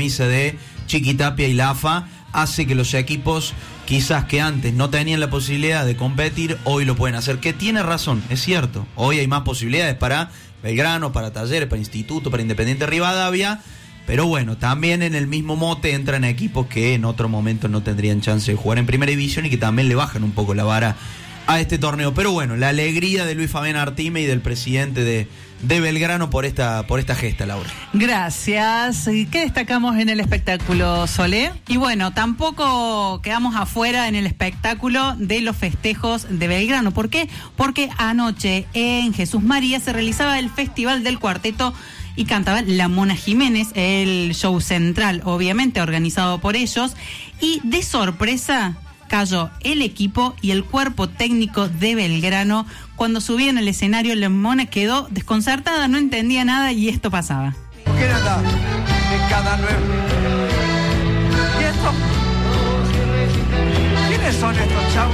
premisa de Chiquitapia y la AFA hace que los equipos quizás que antes no tenían la posibilidad de competir, hoy lo pueden hacer. Que tiene razón, es cierto. Hoy hay más posibilidades para Belgrano, para Talleres, para Instituto, para Independiente Rivadavia. Pero bueno, también en el mismo mote entran equipos que en otro momento no tendrían chance de jugar en primera división y que también le bajan un poco la vara a este torneo. Pero bueno, la alegría de Luis Fabián Artime y del presidente de Belgrano por esta gesta, Laura. Gracias. ¿Qué destacamos en el espectáculo, Solé? Y bueno, tampoco quedamos afuera en el espectáculo de los festejos de Belgrano. ¿Por qué? Porque anoche en Jesús María se realizaba el Festival del Cuarteto y cantaba La Mona Jiménez, el show central, obviamente, organizado por ellos. Y de sorpresa cayó el equipo y el cuerpo técnico de Belgrano. Cuando subían al escenario, La Mona quedó desconcertada, no entendía nada y esto pasaba. ¿Por qué anda en cada nuevo? ¿Y esto? ¿Quiénes son estos chavos?